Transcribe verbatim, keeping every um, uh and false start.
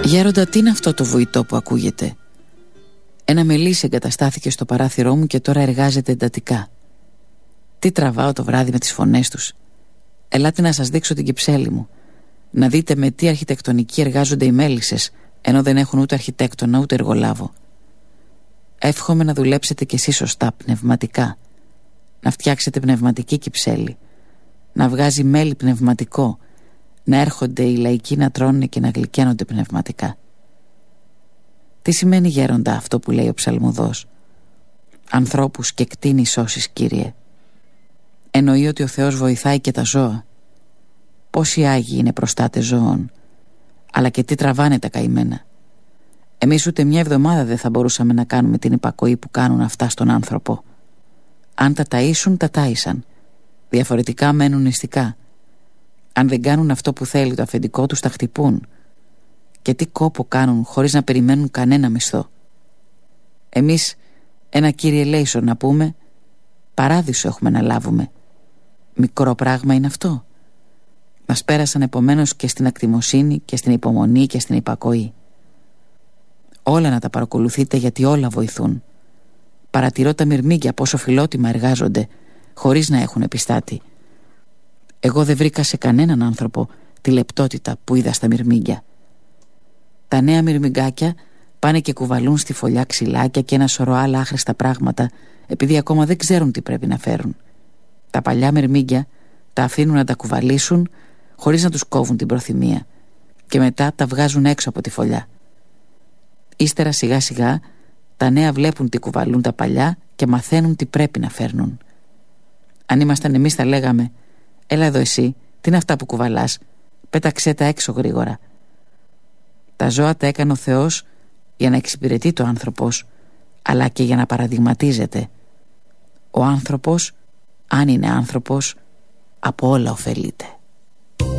Γέροντα, τι είναι αυτό το βουητό που ακούγεται? Ένα μελίσι εγκαταστάθηκε στο παράθυρό μου και τώρα εργάζεται εντατικά. Τι τραβάω το βράδυ με τις φωνές τους. Ελάτε να σας δείξω την Κυψέλη μου. Να δείτε με τι αρχιτεκτονική εργάζονται οι μέλισσες, ενώ δεν έχουν ούτε αρχιτέκτονα ούτε εργολάβο. Εύχομαι να δουλέψετε κι εσείς σωστά, πνευματικά. Να φτιάξετε πνευματική Κυψέλη. Να βγάζει μέλι πνευματικό. Να έρχονται οι λαϊκοί να τρώνε και να γλυκαίνονται πνευματικά. Τι σημαίνει, γέροντα, αυτό που λέει ο ψαλμουδός? Ανθρώπους και κτίνη σώσεις, Κύριε. Εννοεί ότι ο Θεός βοηθάει και τα ζώα. Πόσοι άγιοι είναι προστάτες ζώων, αλλά και τι τραβάνε τα καημένα. Εμείς ούτε μια εβδομάδα δεν θα μπορούσαμε να κάνουμε την υπακοή που κάνουν αυτά στον άνθρωπο. Αν τα ταΐσουν, τα τάισαν. Διαφορετικά μένουν νηστικά. Αν δεν κάνουν αυτό που θέλει το αφεντικό τους, τα χτυπούν. Και τι κόπο κάνουν χωρίς να περιμένουν κανένα μισθό. Εμείς ένα Κύριε Λέισον να πούμε, παράδεισο έχουμε να λάβουμε. Μικρό πράγμα είναι αυτό? Μας πέρασαν επομένως και στην ακτιμοσύνη και στην υπομονή και στην υπακοή. Όλα να τα παρακολουθείτε, γιατί όλα βοηθούν. Παρατηρώ τα μυρμήγκια πόσο φιλότιμα εργάζονται χωρίς να έχουν επιστάτη. Εγώ δεν βρήκα σε κανέναν άνθρωπο τη λεπτότητα που είδα στα μυρμήγκια. Τα νέα μυρμηγκάκια πάνε και κουβαλούν στη φωλιά ξυλάκια και ένα σωρό άλλα άχρηστα πράγματα, επειδή ακόμα δεν ξέρουν τι πρέπει να φέρουν. Τα παλιά μυρμήγκια τα αφήνουν να τα κουβαλήσουν χωρίς να τους κόβουν την προθυμία και μετά τα βγάζουν έξω από τη φωλιά. Ύστερα σιγά σιγά τα νέα βλέπουν τι κουβαλούν τα παλιά και μαθαίνουν τι πρέπει να φέρνουν. Αν ήμασταν εμείς θα λέγαμε, έλα εδώ εσύ, τι είναι αυτά που κουβαλάς, πέταξέ τα έξω γρήγορα. Τα ζώα τα έκανε ο Θεός για να εξυπηρετεί το άνθρωπος, αλλά και για να παραδειγματίζεται. Ο άνθρωπος, αν είναι άνθρωπος, από όλα ωφελείται.